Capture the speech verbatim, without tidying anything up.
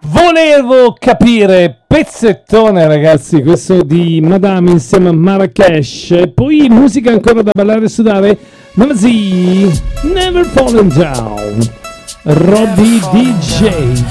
Volevo capire, pezzettone ragazzi, questo di Madame insieme a Marrakesh, e poi musica ancora da ballare e sudare, Namazi, Never Falling Down, Roddy D J.